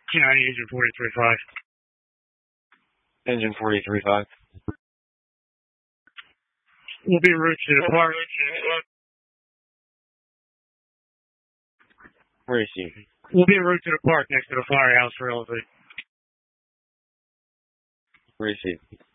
County Engine 43.5. Engine 43.5. We'll be en route to the park. Receive. We'll be en route to the park next to the firehouse for elevate. Receive.